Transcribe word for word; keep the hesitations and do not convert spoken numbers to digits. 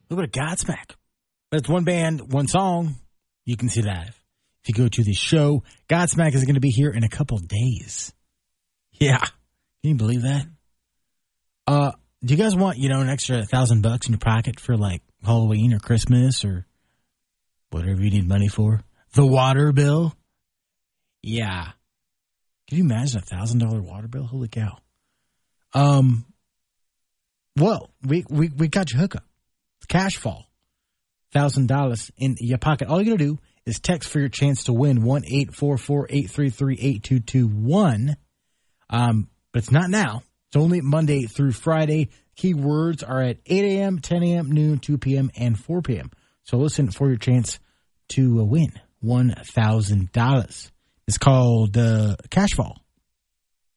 little bit of Godsmack. But it's one band, one song. You can see live. If you go to the show, Godsmack is going to be here in a couple days. Yeah. Can you believe that? Uh, do you guys want, you know, an extra thousand bucks in your pocket for like Halloween or Christmas or whatever you need money for? The water bill? Yeah. Can you imagine a thousand dollar water bill? Holy cow. Um, well, we, we, we got your hookup. It's cash fall. Thousand dollars in your pocket. All you gotta do is text for your chance to win one eight four four eight three three eight two two one. Um, but it's not now. It's only Monday through Friday. Keywords are at eight a.m., ten a.m., noon, two p.m., and four p.m. So listen for your chance to win one thousand dollars. It's called uh, Cash Fall.